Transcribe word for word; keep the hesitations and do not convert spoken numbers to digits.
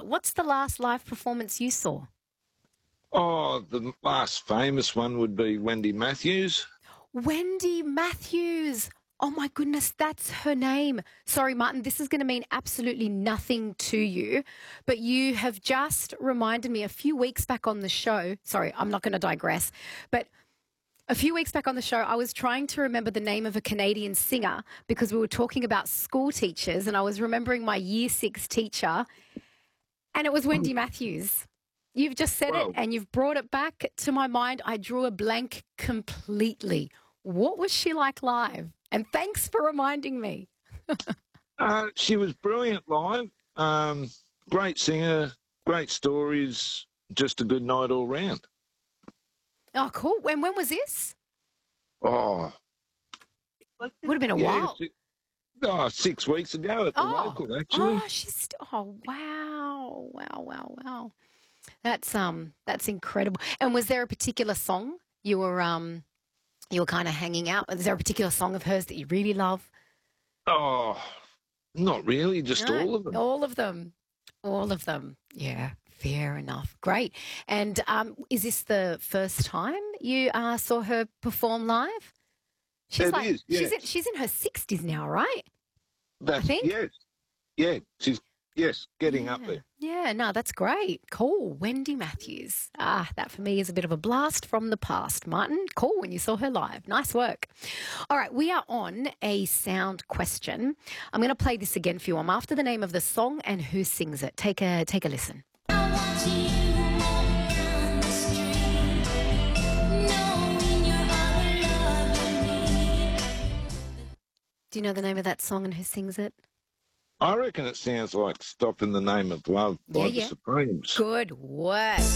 what's the last live performance you saw? Oh, the last famous one would be Wendy Matthews. Wendy Matthews. Oh, my goodness, that's her name. Sorry, Martin, this is going to mean absolutely nothing to you, but you have just reminded me a few weeks back on the show. Sorry, I'm not going to digress, but a few weeks back on the show, I was trying to remember the name of a Canadian singer because we were talking about school teachers, and I was remembering my year six teacher, and it was Wendy Matthews. You've just said Wow. it, and you've brought it back to my mind. I drew a blank completely. What was she like live? And thanks for reminding me. Uh, she was brilliant live. Um, great singer, great stories, just a good night all round. Oh, cool. When when was this? Oh, Would have been a yeah, while. si- oh, six weeks ago at the Oh, local, actually. oh, she's st- oh wow, wow, wow, wow. That's um, that's incredible. And was there a particular song you were um, you were kind of hanging out? Is there a particular song of hers that you really love? Oh, not really, just No, all of them. all of them, all of them. Yeah, fair enough. Great. And um, is this the first time you uh, saw her perform live? She's It like is, she's yes. in, she's in her sixties now, right? That's, think. Yes, yeah, she's, yes, getting up Yeah. there. Yeah, no, that's great. Cool. Wendy Matthews. Ah, that for me is a bit of a blast from the past. Martin, cool when you saw her live. Nice work. All right, we are on a sound question. I'm going to play this again for you. I'm after the name of the song and who sings it. Take a take a listen. Do you know the name of that song and who sings it? I reckon it sounds like Stop in the Name of Love by Yeah, the yeah. Supremes. Good work.